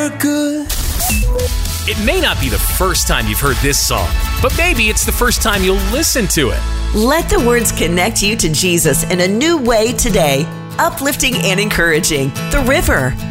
good. It may not be the first time you've heard this song, but maybe it's the first time you'll listen to it. Let the words connect you to Jesus in a new way today. Uplifting and encouraging. The River.